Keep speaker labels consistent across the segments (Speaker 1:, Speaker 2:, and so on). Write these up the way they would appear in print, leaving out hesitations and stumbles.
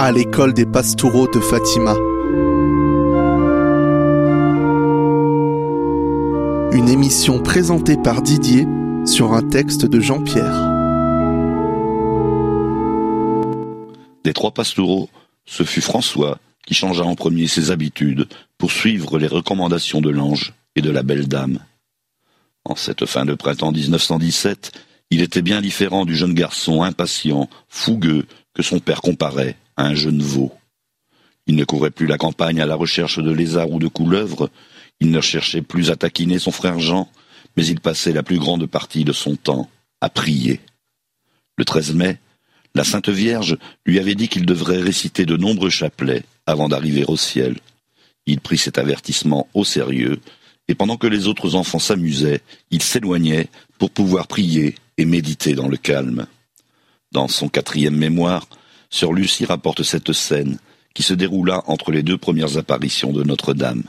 Speaker 1: à l'école des Pastoureaux de Fatima. Une émission présentée par Didier sur un texte de Jean-Pierre.
Speaker 2: Des 3 pastoureaux, ce fut François qui changea en premier ses habitudes pour suivre les recommandations de l'ange et de la belle dame. En cette fin de printemps 1917, il était bien différent du jeune garçon impatient, fougueux, que son père comparait à un jeune veau. Il ne courait plus la campagne à la recherche de lézards ou de couleuvres, il ne cherchait plus à taquiner son frère Jean, mais il passait la plus grande partie de son temps à prier. Le 13 mai, la Sainte Vierge lui avait dit qu'il devrait réciter de nombreux chapelets avant d'arriver au ciel. Il prit cet avertissement au sérieux, et pendant que les autres enfants s'amusaient, il s'éloignait pour pouvoir prier et méditer dans le calme. Dans son 4e mémoire, sœur Lucie rapporte cette scène qui se déroula entre les 2 premières apparitions de Notre-Dame.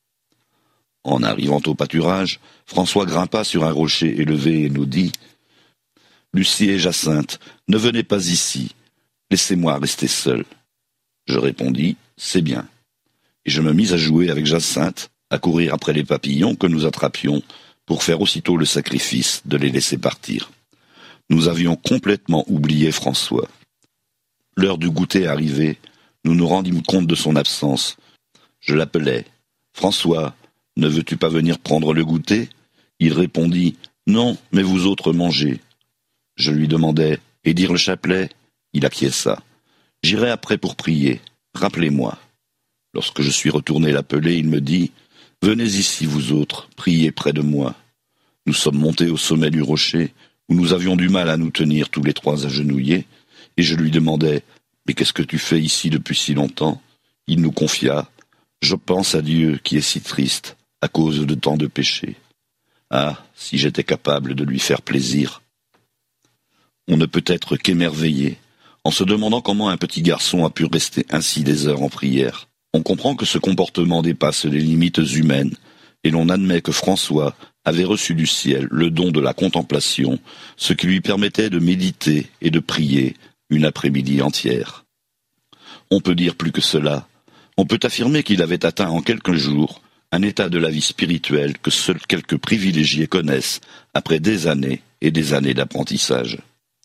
Speaker 2: En arrivant au pâturage, François grimpa sur un rocher élevé et nous dit « Lucie et Jacinthe, ne venez pas ici, laissez-moi rester seul. » Je répondis « C'est bien. » Et je me mis à jouer avec Jacinthe, à courir après les papillons que nous attrapions pour faire aussitôt le sacrifice de les laisser partir. Nous avions complètement oublié François. L'heure du goûter arrivée, nous nous rendîmes compte de son absence. Je l'appelai. « François, ne veux-tu pas venir prendre le goûter ?» Il répondit « Non, mais vous autres mangez. » Je lui demandai « Et dire le chapelet ?» Il acquiesça. « J'irai après pour prier. Rappelez-moi. » Lorsque je suis retourné l'appeler, il me dit « Venez ici, vous autres, priez près de moi. » Nous sommes montés au sommet du rocher, où nous avions du mal à nous tenir tous les 3 agenouillés, et je lui demandai « Mais qu'est-ce que tu fais ici depuis si longtemps ?» Il nous confia « Je pense à Dieu qui est si triste, à cause de tant de péchés. Ah, si j'étais capable de lui faire plaisir !» On ne peut être qu'émerveillé, en se demandant comment un petit garçon a pu rester ainsi des heures en prière. On comprend que ce comportement dépasse les limites humaines, et l'on admet que François avait reçu du ciel le don de la contemplation, ce qui lui permettait de méditer et de prier une après-midi entière. On peut dire plus que cela. On peut affirmer qu'il avait atteint en quelques jours un état de la vie spirituelle que seuls quelques privilégiés connaissent après des années et des années d'apprentissage.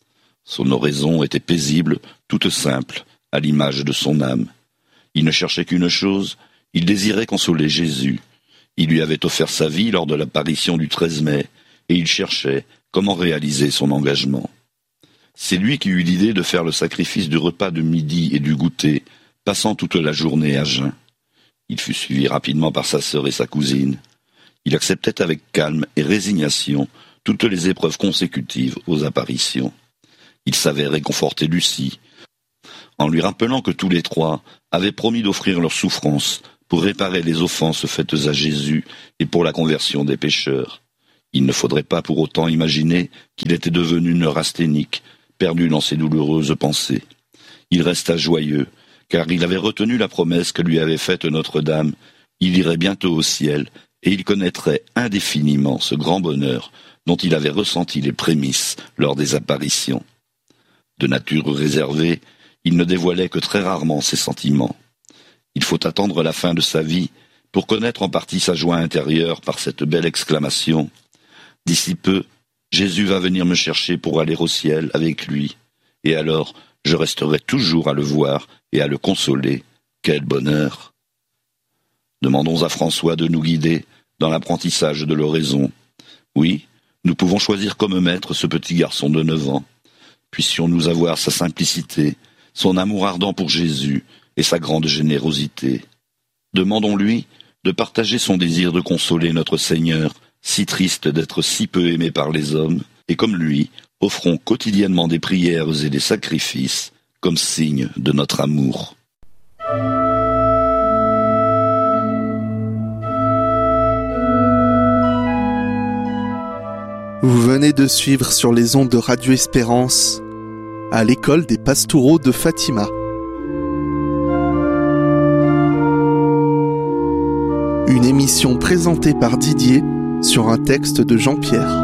Speaker 2: Son oraison était paisible, toute simple, à l'image de son âme. Il ne cherchait qu'une chose, il désirait consoler Jésus. Il lui avait offert sa vie lors de l'apparition du 13 mai, et il cherchait comment réaliser son engagement. C'est lui qui eut l'idée de faire le sacrifice du repas de midi et du goûter, passant toute la journée à jeun. Il fut suivi rapidement par sa sœur et sa cousine. Il acceptait avec calme et résignation toutes les épreuves consécutives aux apparitions. Il savait réconforter Lucie, en lui rappelant que tous les 3 avaient promis d'offrir leurs souffrances pour réparer les offenses faites à Jésus et pour la conversion des pécheurs. Il ne faudrait pas pour autant imaginer qu'il était devenu neurasthénique, perdu dans ses douloureuses pensées. Il resta joyeux, car il avait retenu la promesse que lui avait faite Notre-Dame. Il irait bientôt au ciel, et il connaîtrait indéfiniment ce grand bonheur dont il avait ressenti les prémices lors des apparitions. De nature réservée, il ne dévoilait que très rarement ses sentiments. Il faut attendre la fin de sa vie pour connaître en partie sa joie intérieure par cette belle exclamation « D'ici peu, Jésus va venir me chercher pour aller au ciel avec lui, et alors je resterai toujours à le voir et à le consoler. Quel bonheur !» Demandons à François de nous guider dans l'apprentissage de l'oraison. Oui, nous pouvons choisir comme maître ce petit garçon de 9 ans. Puissions-nous avoir sa simplicité, son amour ardent pour Jésus et sa grande générosité. Demandons-lui de partager son désir de consoler notre Seigneur, si triste d'être si peu aimé par les hommes, et comme lui, offrons quotidiennement des prières et des sacrifices comme signe de notre amour.
Speaker 1: Vous venez de suivre sur les ondes de Radio Espérance à l'école des Pastoureaux de Fatima. Une émission présentée par Didier sur un texte de Jean-Pierre.